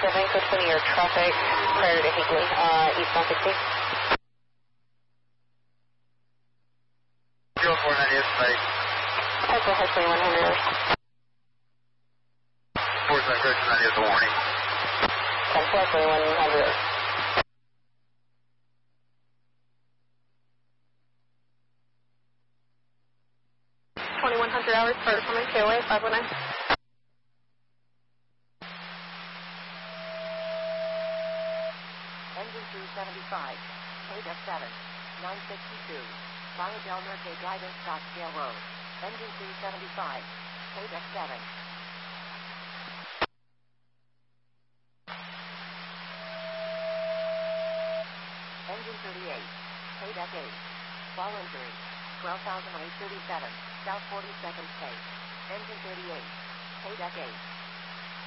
7, code 20, your traffic prior to Hinckley, eastbound 60. 0490 is Mike. Echo has 2100. 47 code 90 is a warning. 10 2100. Hours for coming KOA 519. Engine 375, KDEF 7, 962, via Del Norte guidance Scottsdale Road. Engine 375, KDEF 7. Engine 38, KDEF 8, fall injury, 12,837. South 42nd State. Engine 38. KDEC 8.